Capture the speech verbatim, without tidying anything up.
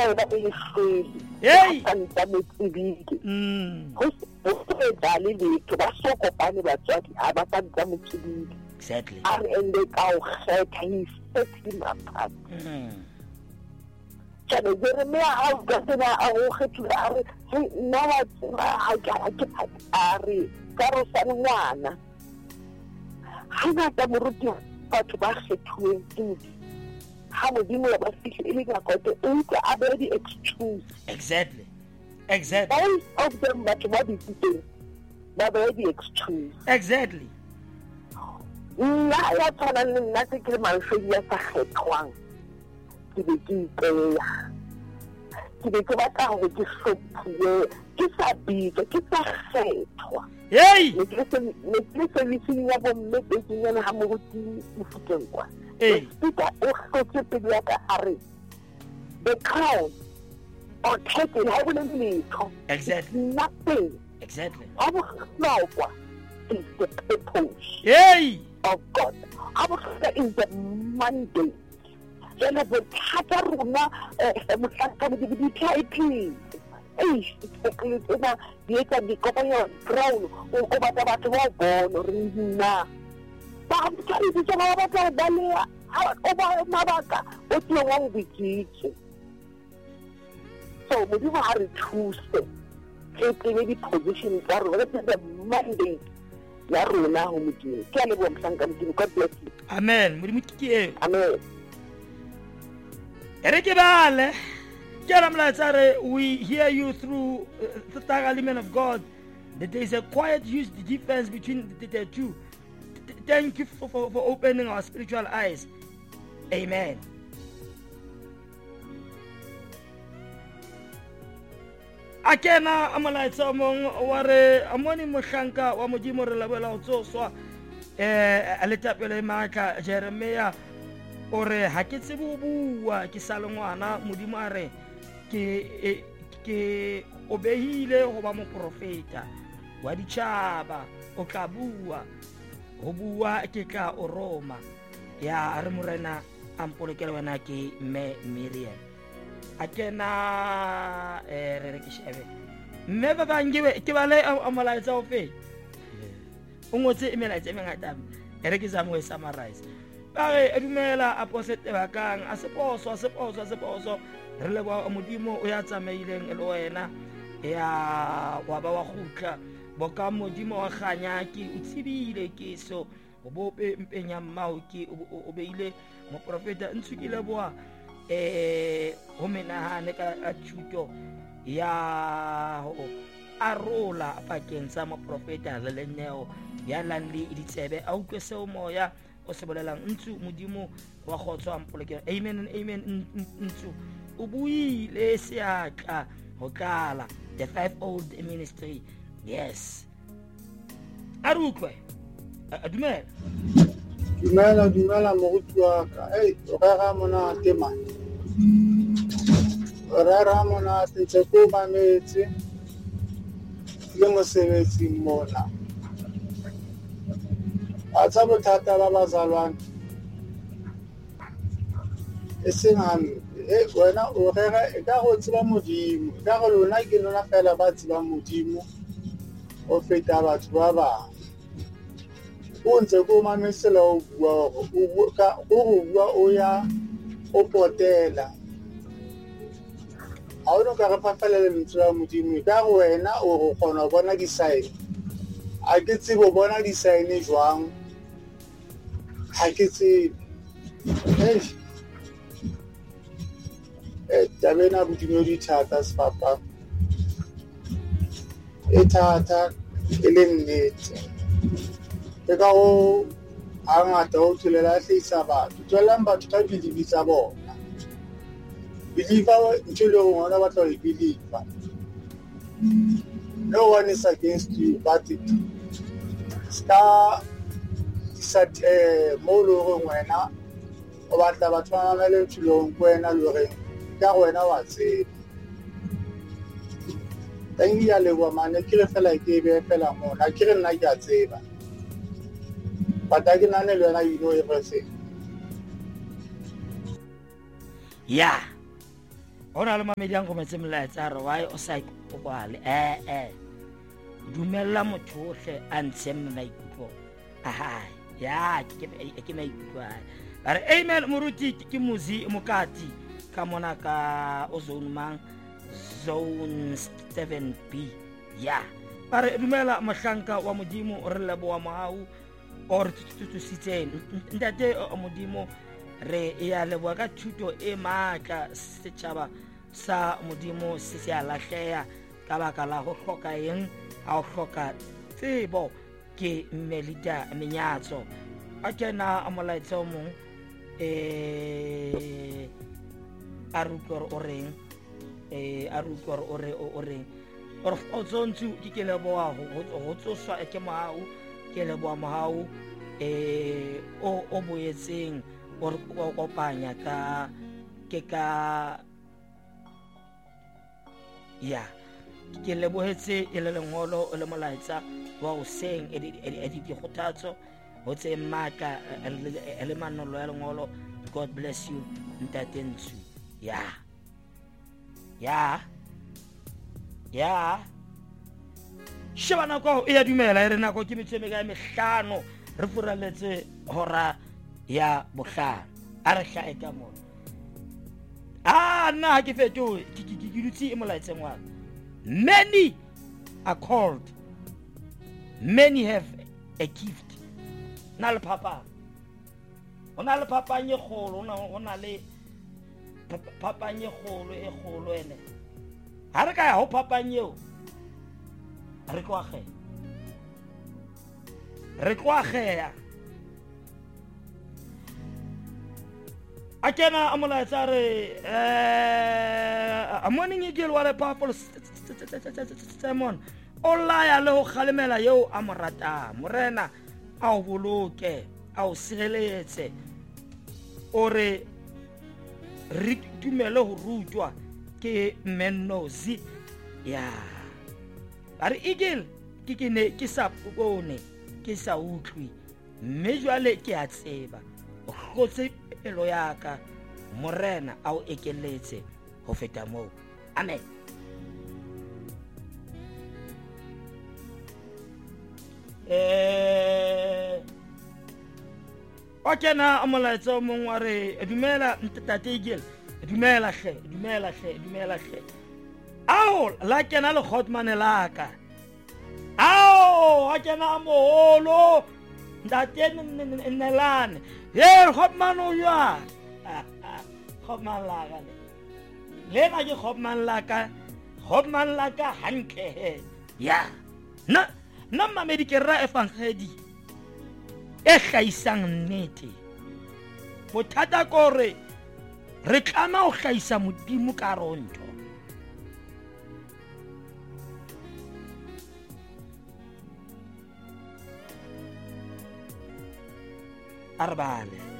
yona e le hlwele Hey! ka ntse mo tsebile Mm. go se dale letho ba so kopane batswadi a ba ka ntse mo tsebile Exactly. a re ende ka o kgetha he set him apart Mm. Jane Jeremia ha o ka tsena a go kgethile a re hey nna wa tseba ha ka ke a re ka ro sa ngwana ha na ta moruti batho ba kgethuweng ke Modimo ha Modimo ba fihle e le ka kote o utlwa a be di excuse Exactly. Exactly. all of them batho ba diteng ba be di excuse Exactly. nna ya tsana le nna ke ke malfedi ya sa kgethwang ke be ke ipeya ke be ke batla gore ke hlophiwe ke sa bitsa ke sa kgethwa Hey! ne ke servicing ya bomme bekeng yana ha moruti mofuteng kwa Hey! speaker o hlotse pele ya ka a re the crown or title ha bone letho Exactly. nothing Exactly. ha bohlokwa is the purpose Hey! of God. Abohlokwa is the mandate. Jale bothata rona mohlankane ke di-title eish ditekele tsena di etsa dikopanyo brown o batla batho ba bona re nna ba motšhaedi tsa ba batla go balea o ba mabaka o teng wa go bokitse so Modimo ha re thuse re tsebe di-position tsa rona re tsebe mandate ya rona go Modimo ke a leboga mohlankane Modimo God bless you Amen. Modimo ke eo. amen Ere ke bale. Ke ra molaetsa re we hear you through uh, the element of God that there is a quiet huge difference between the, the two. Th- Thank you for, for, for opening our spiritual eyes. Amen. Akena amalaitsa mong wa re amoni mohlanka wa Modimo re labela o tsoswa eh a letapele matla Jeremia o re ha ke tsebe ho bua ke sa le ngwana Modimo a re ke ke obehile ho ba moprofeta wa ditšhaba o tla bua ho bua ke tla o Roma ya re morena a mpolokele wena ke mme Miriam a kena eh re re ke shebe mme ba bangiwe ke bale a molaetsa o fe o ngotse emelaetsa mengata e re ke sa mo e summarize ba re e dumela apostle bakang a seposo a seposo a seposo re le ba Modimo o ya tsamaileng le wena ya wa ba wa gutla boka Modimo wa ganyaki o tsibile ke so o bope mpenya mmao ke o beile mo profeta ntshukile boa eh ho menahane ka thuto ya ho arola pakeng tsa mo profeta le leneo ya lanle ditsebe a utlwe seo moya o se bolelang ntsu Modimo wa kgotswa mpolokelo amen and amen ntsu o buile seatla ho kala the five old ministry yes arukwe adumela dumela dumela moruti wa ka ei o rera monate man o rera monate ntse ko mametse le mosebetsi mona a tsa bothata ba bazalwane e seng hampe e wena o rera e ka go tseba Modimo e ka go lona ke lona fela ba tseba Modimo o feta batho ba bang o ntse ko mamesela o bua o ka o bua o ya o potela a o no ka re pafelele ntse ya Modimo ka go wena o go kgona bona di sign a ke tsebo bona di sign jwang ha ke tsebe eh eh tabena Modimo di thata sefapa e thata e le nnete ke ka o hangata o tswelela hlisa batho tswelang batho ka believe tsa bona believer ntse le ngwana ba tla e believe no one is against you but it ska sat eh mo lo go wena o batla batho ba mamele tshilong kwena lo re ka wena wa tseba tangi ya le wa mane ke re fela ke be fela mona ke re nna ke a tseba but I can only learn you know everything. Yeah. go na le mamedi ang go metse molaetsa re why o sa ikokwale eh eh dumella motho otlhe a ntshe maikutlo a hae ya ke maikutlo a are amen moruti ke muzi mokati ka mona ka ozone mang zone seven B ya bare dumela mohlanka wa modimo o re leboa mohau o re tutusitseng ntate modimo re ya leboa ka thuto e maatla setšhaba sa modimo se se a lahleya ka baka la go hloka eng a o hloka tsebo ke melita menyatso a kena a molaetsa o mong eh a rutlwa o reng eh a rutlwa o re o reng o re o tsontsu ke ke leboa go tsoswa ke mohau ke leboa mohau eh o o boetseng o o kopanya ka ke ka ya ke lebohetse e le lengolo le molaetsa wa o seng e di dikgothatso ho tse maka le manolo ya lengolo. God bless you ntate Ntsu ya ya ya shebana ko e ya dumela e re nako ke metseme ka mehlano re furaletse hora ya bohlano a re hlae ka mo ah na ke feto ke dutse e molaetseng wa many are called, many have a gift. Na le papa ona le papa nye kholo ona le papa nye kholo e kholo ene ha re ka ya ho papa nyeo re kwa ge re kwa ge ya a kena a molaetsa re eh a morning eagle wa le powerful Simon o laya le ho khalemela yeo a morata morena a o boloke a o sireletse ore re dumele ho rutwa ke mennozi ya bare eagle ke ke ne ke sa bone ke sa utlwi mme jwale ke a tseba o khotse pelo yaka morena a o ekeletse ho feta moo amen. eh o kena a molaetsa o mongwe wa re dumela ntate Eagle dumela hle dumela hle dumela hle ao la kena le Hotman la ka ao a kena a moholo ntate Nelane ye Hotman o ya Hotman la ka le na ke Hotman la ka Hotman la ka hantle he ya na na mamedi ke ra efangedi e gaisang nnete bothata kore re tlama o gaisa modimo ka ronto arbale